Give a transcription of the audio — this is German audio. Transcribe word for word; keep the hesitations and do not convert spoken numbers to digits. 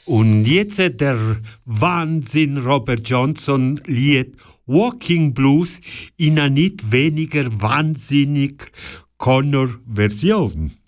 Und jetzt der Wahnsinn Robert Johnson Lied Walking Blues in einer nicht weniger wahnsinnig Connor Version.